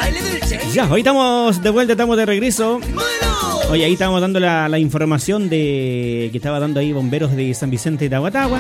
Ya, hoy estamos de vuelta, estamos de regreso. Hoy ahí estábamos dando la información de que estaba dando ahí bomberos de San Vicente de Aguatagua.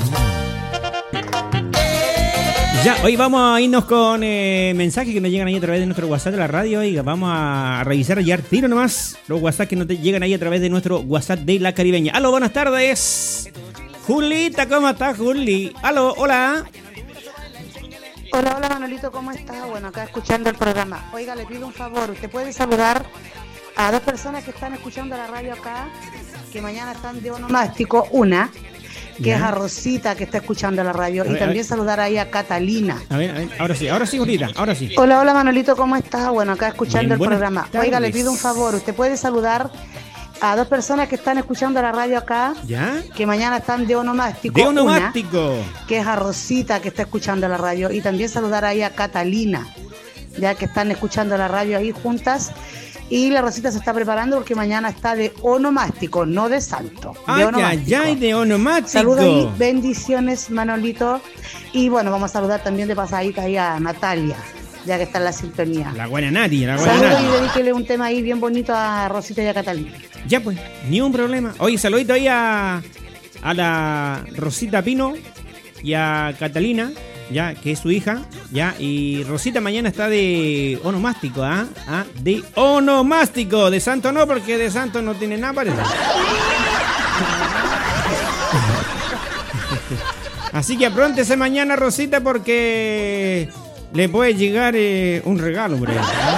Ya, hoy vamos a irnos con mensajes que nos llegan ahí a través de nuestro WhatsApp de la radio. Oiga, vamos a revisar ya tiro nomás los WhatsApp que nos llegan ahí a través de nuestro WhatsApp de La Caribeña. Aló, buenas tardes. Julita, ¿cómo estás, Juli? Aló, hola. Hola Manolito, ¿cómo estás? Bueno, acá escuchando el programa. Oiga, le pido un favor, ¿usted puede saludar a dos personas que están escuchando la radio acá, que mañana están de onomástico? Una, que es a Rosita, que está escuchando la radio, y también saludar ahí a Catalina. A ver, ahora sí, Julita, ahora sí. Hola Manolito, ¿cómo estás? Bueno, acá escuchando el programa. Oiga, le pido un favor, ¿usted puede saludar a dos personas que están escuchando la radio acá, ¿ya? Que mañana están de onomástico. De onomástico. Una, que es a Rosita, que está escuchando la radio, y también saludar ahí a Catalina, ya que están escuchando la radio ahí juntas. Y la Rosita se está preparando porque mañana está de onomástico, no de santo. De onomástico. Saludos y bendiciones, Manolito. Y bueno, vamos a saludar también de pasadita ahí a Natalia, ya que está en la sintonía. La buena Nati, Saludos y dedíquele un tema ahí bien bonito a Rosita y a Catalina. Ya pues, ni un problema. Oye, saludito ahí a la Rosita Pino y a Catalina, ya, que es su hija, ya, y Rosita mañana está de onomástico, de onomástico, de santo no, porque de santo no tiene nada para eso. Así que apróntese mañana, Rosita, porque le puede llegar un regalo, por ahí.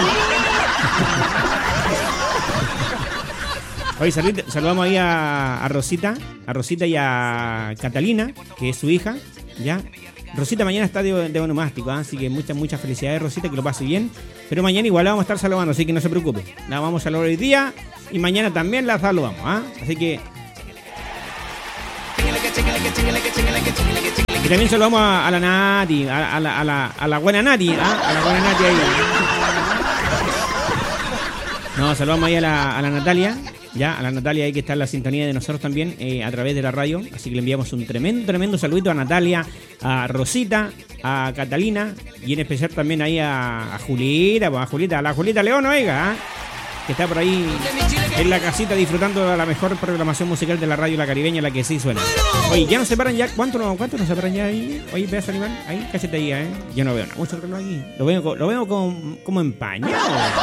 Hoy saludamos ahí a Rosita y a Catalina, que es su hija, ya. Rosita mañana está de onomástico, así que muchas felicidades, Rosita, que lo pase bien. Pero mañana igual la vamos a estar saludando, así que no se preocupe. La vamos a saludar hoy día y mañana también la saludamos, así que... Y también saludamos a la Nati, a la buena Nati, a la buena Nati ahí. No, saludamos ahí a la Natalia. Ya, a la Natalia ahí que está en la sintonía de nosotros también a través de la radio. Así que le enviamos un tremendo saludito a Natalia, a Rosita, a Catalina y en especial también ahí a Julita, a la Julita León, oiga, que está por ahí en la casita disfrutando de la mejor programación musical de la radio La Caribeña, la que sí suena. Oye, ya nos separan ya, ¿cuánto nos separan ya ahí? Oye, pedazo animal, ahí, cállate ahí, yo no veo nada, mucho reloj aquí, lo veo como empañado.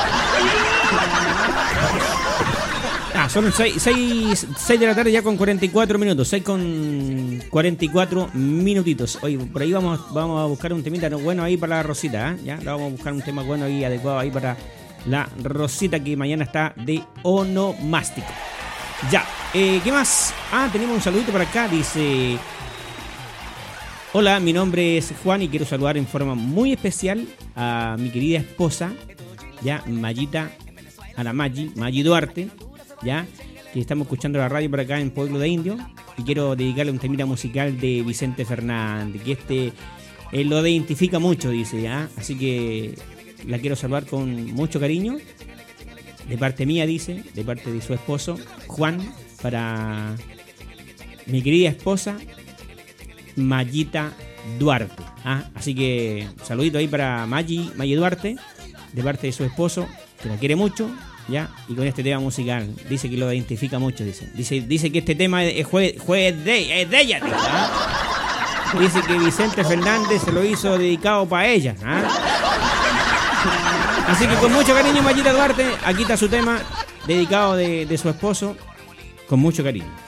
Son 6 de la tarde ya con 44 minutos. 6 con 44 minutitos. Oye, por ahí vamos a buscar un temita bueno ahí para la Rosita, ya, vamos a buscar un tema bueno ahí, adecuado ahí para la Rosita, que mañana está de onomástico. Ya, ¿qué más? Tenemos un saludito por acá, dice: hola, mi nombre es Juan y quiero saludar en forma muy especial a mi querida esposa, ya, Mayita, a la Maggi Duarte, ya, que estamos escuchando la radio por acá en Pueblo de Indio, y quiero dedicarle un temita musical de Vicente Fernández, que lo identifica mucho, dice, ya, así que la quiero saludar con mucho cariño, de parte mía, dice, de parte de su esposo, Juan, para mi querida esposa, Mayita Duarte, así que saludito ahí para Maggi Duarte, de parte de su esposo, que la quiere mucho, ya, y con este tema musical dice que lo identifica mucho, dice que este tema es de ella, dice que Vicente Fernández se lo hizo dedicado para ella, así que con mucho cariño, Mayita Duarte, aquí está su tema dedicado de su esposo, con mucho cariño.